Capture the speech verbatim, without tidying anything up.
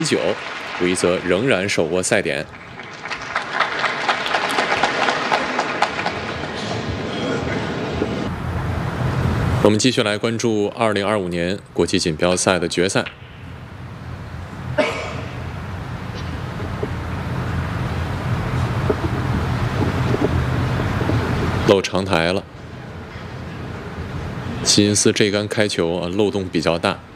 九，韦泽仍然手握赛点。我们继续来关注二零二五年国际锦标赛的决赛。漏长台了，希因斯这杆开球啊漏洞比较大。